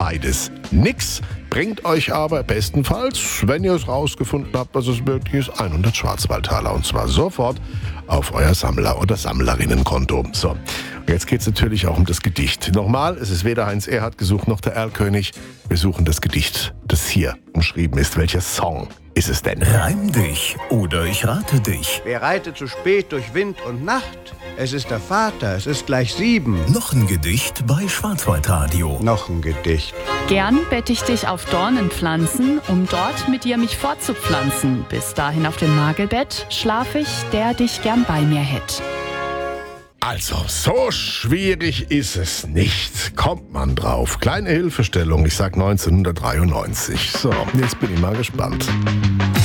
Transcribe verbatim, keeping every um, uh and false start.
beides nix, bringt euch aber bestenfalls, wenn ihr es rausgefunden habt, was es wirklich ist, hundert Schwarzwaldtaler. Und zwar sofort auf euer Sammler- oder Sammlerinnenkonto. So, und jetzt geht es natürlich auch um das Gedicht. Nochmal, es ist weder Heinz Erhardt gesucht noch der Erlkönig. Wir suchen das Gedicht, das hier umschrieben ist. Welcher Song ist es denn? Reim dich oder ich rate dich. Wer reitet zu spät durch Wind und Nacht? Es ist der Vater, es ist gleich sieben. Noch ein Gedicht bei Schwarzwaldradio. Noch ein Gedicht. Gern bett ich dich auf Dornenpflanzen, um dort mit dir mich fortzupflanzen. Bis dahin auf dem Nagelbett schlaf ich, der dich gern bei mir hätt. Also, so schwierig ist es nicht. Kommt man drauf. Kleine Hilfestellung, ich sag neunzehnhundertdreiundneunzig. So, jetzt bin ich mal gespannt.